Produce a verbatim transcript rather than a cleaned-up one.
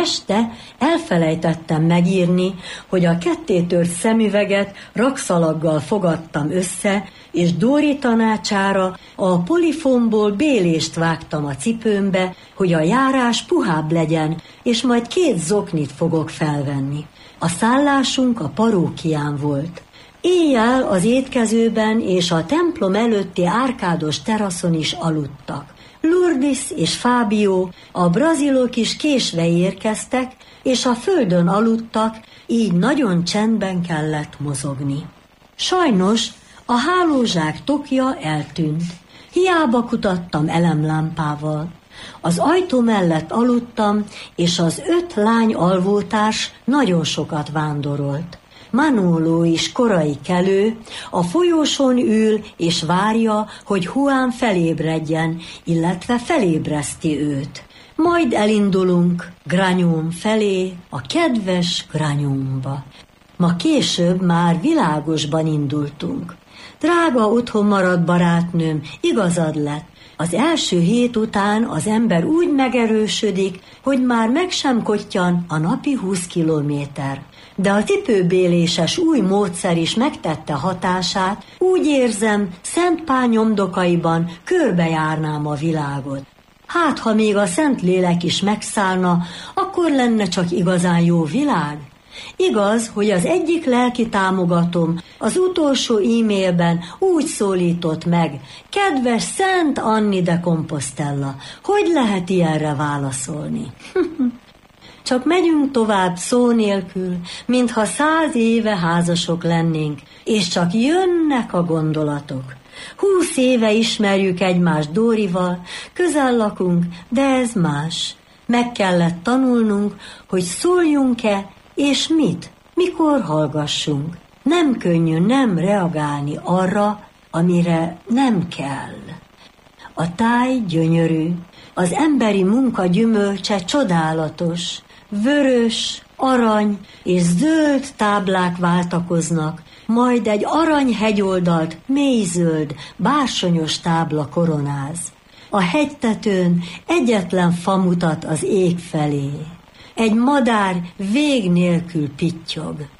este elfelejtettem megírni, hogy a kettétört szemüveget rakszalaggal fogadtam össze, és Dóri tanácsára a polifonból bélést vágtam a cipőmbe, hogy a járás puhább legyen, és majd két zoknit fogok felvenni. A szállásunk a parókián volt. Éjjel az étkezőben és a templom előtti árkádos teraszon is aludtak. Lourdes és Fábio, a brazilok is késve érkeztek, és a földön aludtak, így nagyon csendben kellett mozogni. Sajnos a hálózsák tokja eltűnt. Hiába kutattam elemlámpával. Az ajtó mellett aludtam, és az öt lány alvótárs nagyon sokat vándorolt. Manolo is korai kelő, a folyóson ül és várja, hogy Juan felébredjen, illetve felébreszti őt. Majd elindulunk Granyom felé, a kedves Granyomba. Ma később már világosban indultunk. Drága otthon maradt barátnőm, igazad lett. Az első hét után az ember úgy megerősödik, hogy már meg sem kottyan a napi húsz kilométer. De a cipőbéléses új módszer is megtette hatását, úgy érzem, Szent Pál nyomdokaiban körbejárnám a világot. Hát, ha még a Szentlélek is megszállna, akkor lenne csak igazán jó világ. Igaz, hogy az egyik lelki támogatom az utolsó e-mailben úgy szólított meg: kedves Szent Anni de Compostela, hogy lehet ilyenre válaszolni? Csak megyünk tovább szó nélkül, mintha száz éve házasok lennénk, és csak jönnek a gondolatok. Húsz éve ismerjük egymást Dórival, közel lakunk, de ez más. Meg kellett tanulnunk, hogy szóljunk-e, és mit, mikor hallgassunk. Nem könnyű nem reagálni arra, amire nem kell. A táj gyönyörű, az emberi munka gyümölcse csodálatos, vörös, arany és zöld táblák váltakoznak, majd egy arany hegyoldalt mélyzöld, bársonyos tábla koronáz. A hegytetőn egyetlen fa mutat az ég felé. Egy madár vég nélkül pittyog.